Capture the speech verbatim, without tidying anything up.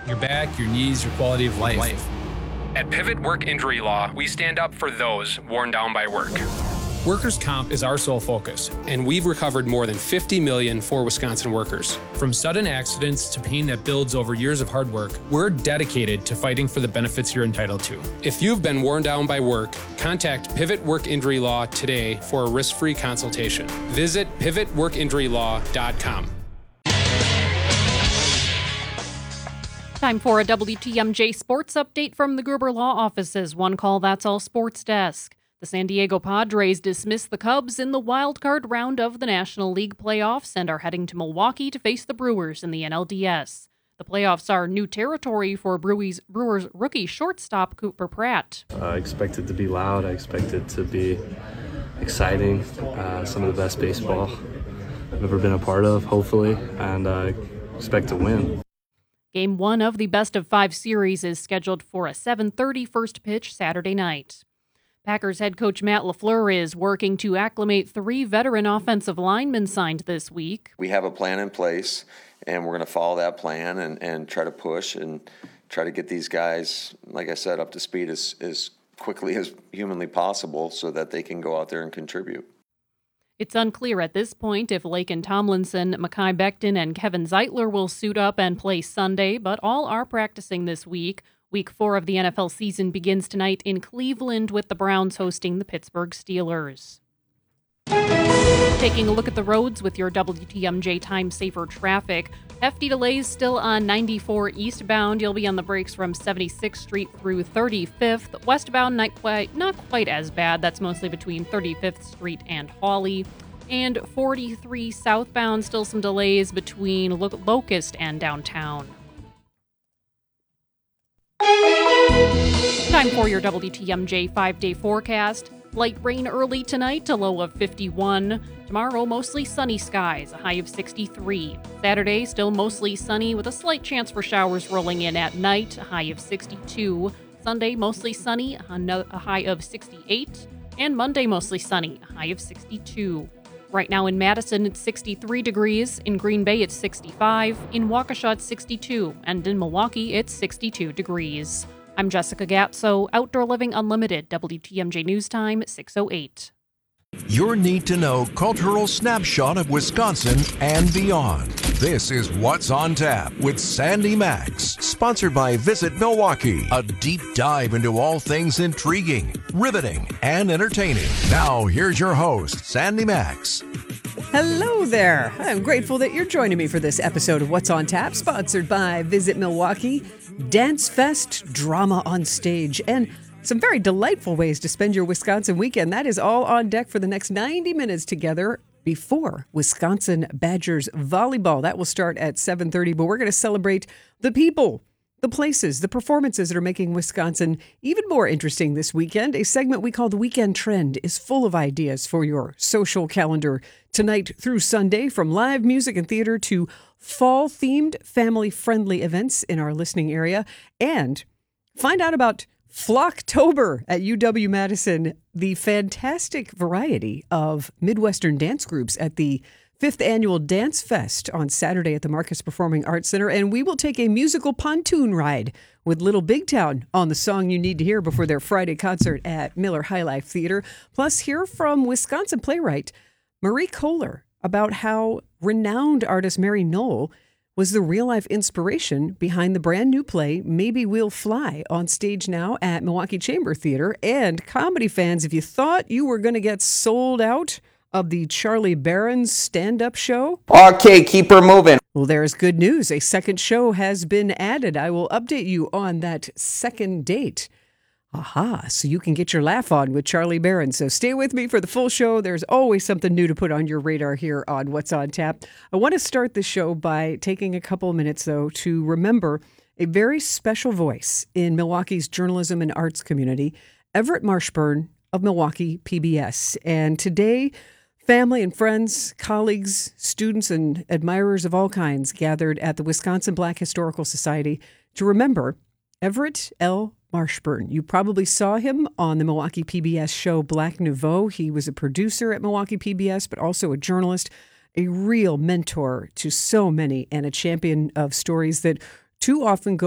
your back, your knees, your quality of life. life. At Pivot Work Injury Law, we stand up for those worn down by work. Workers' comp is our sole focus, and we've recovered more than fifty million dollars for Wisconsin workers. From sudden accidents to pain that builds over years of hard work, we're dedicated to fighting for the benefits you're entitled to. If you've been worn down by work, contact Pivot Work Injury Law today for a risk-free consultation. Visit pivot work injury law dot com. Time for a W T M J sports update from the Gruber Law Office's One Call That's All Sports Desk. The San Diego Padres dismissed the Cubs in the wild card round of the National League playoffs and are heading to Milwaukee to face the Brewers in the N L D S. The playoffs are new territory for Brewers, Brewers rookie shortstop Cooper Pratt. I expect it to be loud. I expect it to be exciting. Uh, some of the best baseball I've ever been a part of, hopefully, and I uh, expect to win. Game one of the best of five series is scheduled for a seven thirty first pitch Saturday night. Packers head coach Matt LaFleur is working to acclimate three veteran offensive linemen signed this week. We have a plan in place, and we're going to follow that plan and, and try to push and try to get these guys, like I said, up to speed as, as quickly as humanly possible so that they can go out there and contribute. It's unclear at this point if Laken Tomlinson, Mekhi Becton, and Kevin Zeitler will suit up and play Sunday, but all are practicing this week. Week four of the N F L season begins tonight in Cleveland with the Browns hosting the Pittsburgh Steelers. Taking a look at the roads with your W T M J Time Safer traffic. Hefty delays still on ninety-four eastbound. You'll be on the brakes from seventy-sixth Street through thirty-fifth. Westbound, not quite, not quite as bad. That's mostly between thirty-fifth Street and Hawley. And forty-three southbound, still some delays between Lo- Locust and downtown. Time for your W T M J five-day forecast. Light rain early tonight, a low of fifty-one. Tomorrow, mostly sunny skies, a high of sixty-three. Saturday, still mostly sunny with a slight chance for showers rolling in at night, a high of sixty-two. Sunday, mostly sunny, a high of sixty-eight. And Monday, mostly sunny, a high of sixty-two. Right now in Madison, it's sixty-three degrees. In Green Bay, it's sixty-five. In Waukesha, it's sixty-two. And in Milwaukee, it's sixty-two degrees. I'm Jessica Gatso, Outdoor Living Unlimited, W T M J News Time, six oh eight. Your need-to-know cultural snapshot of Wisconsin and beyond. This is What's on Tap with Sandy Max, sponsored by Visit Milwaukee, a deep dive into all things intriguing, riveting, and entertaining. Now, here's your host, Sandy Max. Hello there. I'm grateful that you're joining me for this episode of What's on Tap, sponsored by Visit Milwaukee, Dance Fest, drama on stage, and some very delightful ways to spend your Wisconsin weekend. That is all on deck for the next ninety minutes together before Wisconsin Badgers volleyball. That will start at seven thirty, but we're going to celebrate the people, the places, the performances that are making Wisconsin even more interesting this weekend. A segment we call The Weekend Trend is full of ideas for your social calendar tonight through Sunday, from live music and theater to fall-themed, family-friendly events in our listening area. And find out about Flocktober at U W-Madison, the fantastic variety of Midwestern dance groups at the fifth Annual Dance Fest on Saturday at the Marcus Performing Arts Center. And we will take a musical pontoon ride with Little Big Town on the song you need to hear before their Friday concert at Miller High Life Theater. Plus, hear from Wisconsin playwright Marie Kohler about how renowned artist Mary Knoll was the real-life inspiration behind the brand new play Maybe We'll Fly, on stage now at Milwaukee Chamber Theater. And comedy fans, if you thought you were going to get sold out of the Charlie Barron's stand-up show, okay, keep her moving. Well, there's good news. A second show has been added. I will update you on that second date. Aha, so you can get your laugh on with Charlie Barron. So stay with me for the full show. There's always something new to put on your radar here on What's on Tap. I want to start the show by taking a couple of minutes, though, to remember a very special voice in Milwaukee's journalism and arts community, Everett Marshburn of Milwaukee P B S. And today, family and friends, colleagues, students, and admirers of all kinds gathered at the Wisconsin Black Historical Society to remember Everett L. Marshburn. You probably saw him on the Milwaukee P B S show Black Nouveau. He was a producer at Milwaukee P B S, but also a journalist, a real mentor to so many, and a champion of stories that too often go